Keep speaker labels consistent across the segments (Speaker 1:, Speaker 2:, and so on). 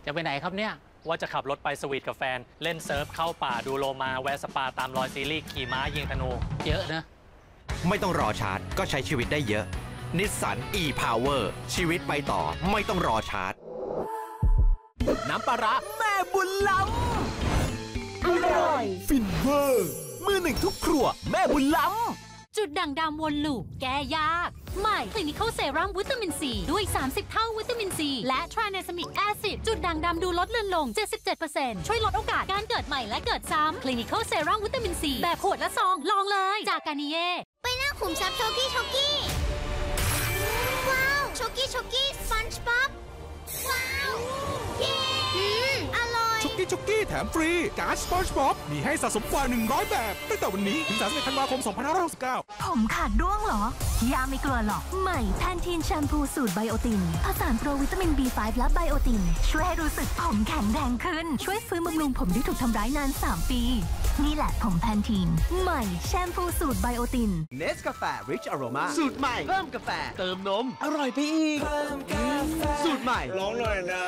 Speaker 1: จะไปไหนครับเนี่ย
Speaker 2: ว่าจะขับรถไปสวีทกับแฟนเล่นเซิร์ฟเข้าป่าดูโลมาแวะสปาตามรอยซีรีส์ขี่ม้ายิงธนู
Speaker 1: เยอะนะ
Speaker 3: ไม่ต้องรอชาร์จก็ใช้ชีวิตได้เยอะ Nissan e-Power ชีวิตไปต่อไม่ต้องรอชาร์จ
Speaker 4: น้ำปลาร้าแม่บุญล้ำอร่อยฟินเวอร์มือหนึ่งทุกครัวแม่บุญล้ำ
Speaker 5: จุดด่างดำวนลูปแก้ยากใหม่คลินิคอลเซรั่มวิตามินซีด้วย30เท่าวิตามินซีและทราเนซามิกแอซิดจุดด่างดำดูลดเลือนลง 77% ช่วยลดโอกาสการเกิดใหม่และเกิดซ้ำคลินิคอลเซรั่มวิตามินซีแบบขวดและซองลองเลยจากกานิเย่
Speaker 6: ไปนั่งขุมทรัพย์โชกี้ว้าวโชกี้สปันจ์บ๊อบว้าวเย้อร่อย
Speaker 7: ช็อกกี้แถมฟรีการ์ดสปอนจ์บ๊อบมีให้สะสมกว่า100แบบตั้งแต่วันนี้ถึง31 ธันวาคม 2569
Speaker 8: ผมขาดร่วงเหรอยาไม่กลัวหรอกใหม่แพนทีนแชมพูสูตรไบโอตินผสานโปรวิตามิน B5 และไบโอตินช่วยให้รู้สึกผมแข็งแรงขึ้นช่วยฟื้นบำรุงผมที่ถูกทำร้ายนาน3 ปีนี่แหละผมแพนทีนใหม่แชมพูสูตรไบโอติน
Speaker 4: เนสกาแฟ Rich Aroma สูตรใหม่เพิ่มกาแฟเติมนมอร่อยไปอีกสูตรใหม่
Speaker 7: ร้องหน่อยนะ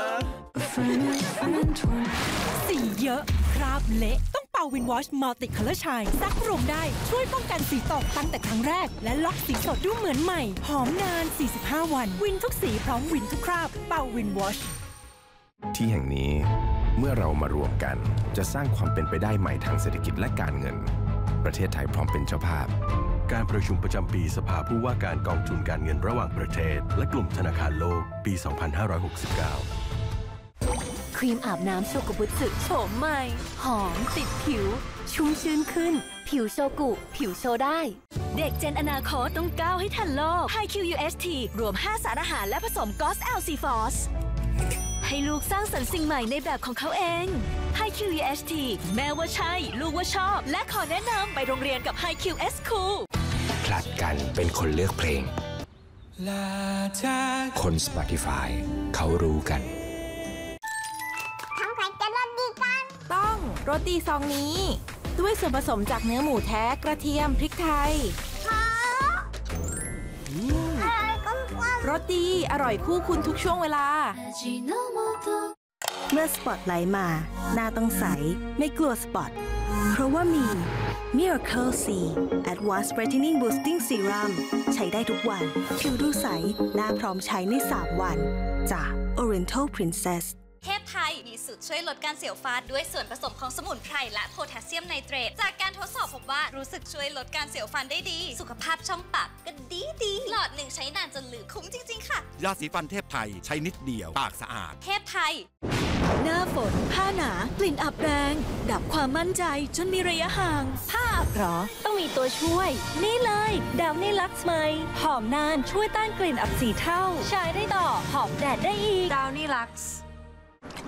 Speaker 9: สีเยอะคราบเละต้องเป่าวินวอชมัลติคัลเลอร์ชายซักรวมได้ช่วยป้องกันสีตกตั้งแต่ครั้งแรกและล็อกสีสดดูเหมือนใหม่หอมนาน45 วันวินทุกสีพร้อมวินทุกคราบเป่าวินวอช
Speaker 10: ที่แห่งนี้เมื่อเรามารวมกันจะสร้างความเป็นไปได้ใหม่ทางเศรษฐกิจและการเงินประเทศไทยพร้อมเป็นเจ้าภาพ
Speaker 11: การประชุมประจำปีสภาผู้ว่าการกองทุนการเงินระหว่างประเทศและกลุ่มธนาคารโลกปี 2569
Speaker 8: ครีมอาบน้ำโชกุบุสึโฉมใหม่หอมติดผิวชุ่มชื้นขึ้นผิวโชกุผิวโชได้เด็กเจนอนาคตต้องก้าวให้ทันโลก HiQUST รวม5สารอาหารและผสม GOS-LC Force ให้ลูกสร้างสรรค์สิ่งใหม่ในแบบของเขาเอง HiQUST แม่ว่าใช่ลูกว่าชอบและขอแนะนำไปโรงเรียนกับ HiQS School
Speaker 12: ผลัดกันเป็นคนเลือกเพลงคน Spotify เขารู้กัน
Speaker 13: ต้องโรตีซองนี้ด้วยส่วนผสมจากเนื้อหมูแท้กระเทียมพริกไทยโรตีอร่อยคู่คุณทุกช่วงเวลา
Speaker 14: เมื่อสปอตไลท์มาหน้าต้องใสไม่กลัวสปอตเพราะว่ามี Miracle C Advanced Brightening Boosting Serum ใช้ได้ทุกวันผิวดูใสหน้าพร้อมใช้ใน3 วันจาก Oriental Princess
Speaker 6: เทพไทยมีสูตรช่วยลดการเสียวฟันด้วยส่วนผสมของสมุนไพรและโพแทสเซียมไนเตรตจากการทดสอบพบว่ารู้สึกช่วยลดการเสียวฟันได้ดีสุขภาพช่องปากก็ดีหลอด1ใช้นานจนลืมคุ้มจริงๆค่ะ
Speaker 7: ยาสีฟันเทพไทยใช้นิดเดียวปากสะอาด
Speaker 6: เทพไทย
Speaker 8: หน้าฝนผ้าหนากลิ่นอับแรงดับความมั่นใจจนมีระยะห่างผ้าอับหรอต้องมีตัวช่วยนี่เลยดาวนี่ลักซ์ใหม่หอมนานช่วยต้านกลิ่นอับ4 เท่าใช้ได้ต่อหอมแดดได้อีกดาวนี่ลักซ์